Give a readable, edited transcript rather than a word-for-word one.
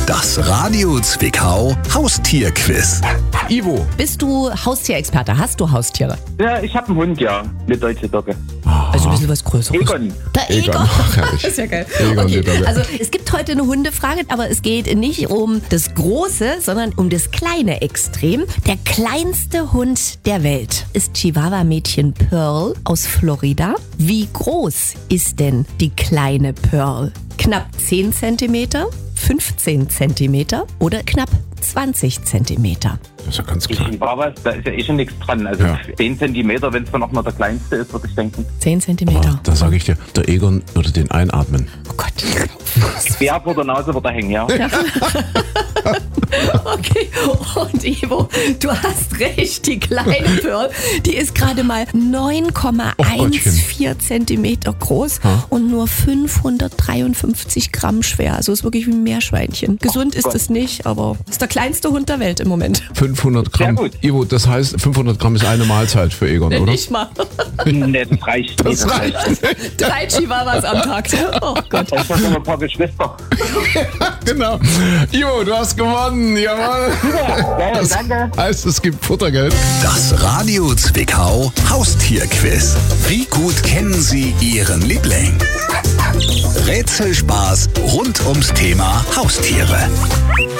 Das Radio Zwickau Haustierquiz. Ivo. Bist du Haustierexperte? Hast du Haustiere? Ja, ich habe einen Hund, ja. Eine deutsche Dogge. Also ein bisschen was Größeres. Egon. Der Egon. Egon. Ach, herrlich. Das ist ja geil. Egon, Okay. die Dogge. Also es gibt heute eine Hundefrage, aber es geht nicht um das große, sondern um das kleine Extrem. Der kleinste Hund der Welt ist Chihuahua-Mädchen Pearl aus Florida. Wie groß ist denn die kleine Pearl? Knapp 10 cm, 15 cm oder knapp 20 cm? Das ist ja ganz klar. Aber da ist ja eh schon nichts dran. Also Ja. 10 Zentimeter, wenn es dann auch noch der kleinste ist, würde ich denken. 10 cm. Da sage ich dir, der Egon würde den einatmen. Oh Gott. Quer vor der Nase wird er hängen, ja. Okay, und Ivo, du hast recht, die kleine Pearl, die ist gerade mal 9,14 Zentimeter groß und nur 553 Gramm schwer. Also ist wirklich wie ein Meerschweinchen. Gesund ist es nicht, aber ist der kleinste Hund der Welt im Moment. 500 Gramm. Sehr gut. Ivo, das heißt, 500 Gramm ist eine Mahlzeit für Egon, oder? Nicht mal. Nee, das reicht nicht. Das reicht. 3 Chihuahuas am Tag. Oh Gott. Ich habe noch ein paar Geschwister. Genau. Ivo, du hast gewonnen. Jawohl. Ja, danke. Heißt, es gibt Futtergeld. Das Radio Zwickau Haustierquiz. Wie gut kennen Sie Ihren Liebling? Rätselspaß rund ums Thema Haustiere.